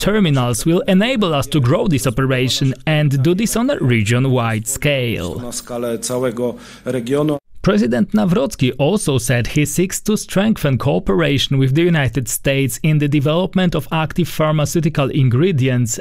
terminals will enable us to grow this operation and do this on a region-wide scale. President Nawrocki also said he seeks to strengthen cooperation with the United States in the development of active pharmaceutical ingredients